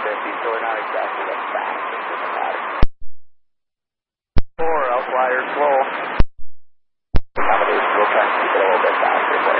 so we're not exactly that fast. It doesn't matter. 4, I'll fly her slow.